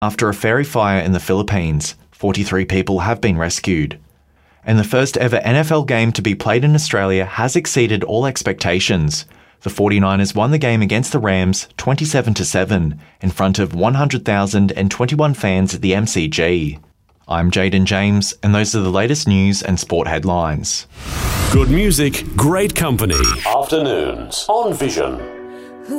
After a ferry fire in the Philippines, 43 people have been rescued. And the first ever NFL game to be played in Australia has exceeded all expectations. The 49ers won the game against the Rams 27-7 in front of 100,021 fans at the MCG. I'm Jaden James, and those are the latest news and sport headlines. Good music, great company. Afternoons on Vision.